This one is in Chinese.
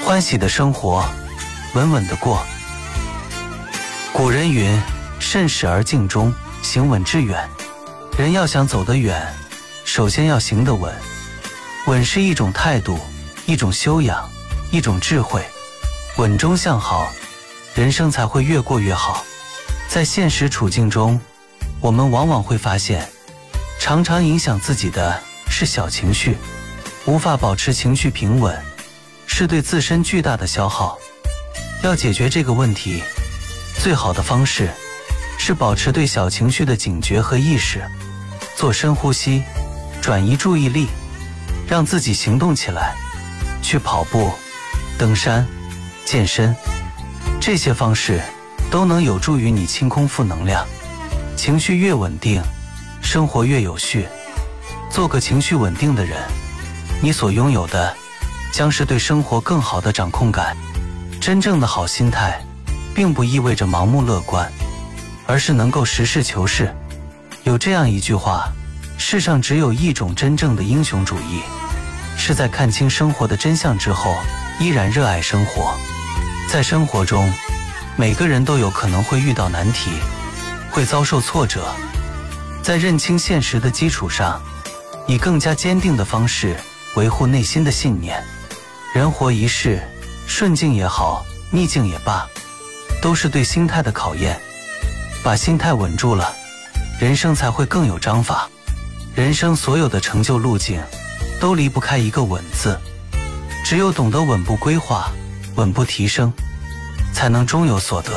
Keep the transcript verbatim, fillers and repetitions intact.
欢喜的生活，稳稳的过。古人云：慎始而敬终，行稳致远。人要想走得远，首先要行得稳。稳是一种态度，一种修养，一种智慧。稳中向好，人生才会越过越好。在现实处境中，我们往往会发现，常常影响自己的是小情绪，无法保持情绪平稳，是对自身巨大的消耗。要解决这个问题，最好的方式是保持对小情绪的警觉和意识，做深呼吸，转移注意力，让自己行动起来，去跑步、登山、健身，这些方式都能有助于你清空负能量。情绪越稳定，生活越有序。做个情绪稳定的人，你所拥有的将是对生活更好的掌控感。真正的好心态并不意味着盲目乐观，而是能够实事求是。有这样一句话，世上只有一种真正的英雄主义，是在看清生活的真相之后依然热爱生活。在生活中，每个人都有可能会遇到难题，会遭受挫折。在认清现实的基础上，以更加坚定的方式维护内心的信念。人活一世，顺境也好，逆境也罢，都是对心态的考验。把心态稳住了，人生才会更有章法。人生所有的成就路径都离不开一个稳字，只有懂得稳步规划，稳步提升，才能终有所得。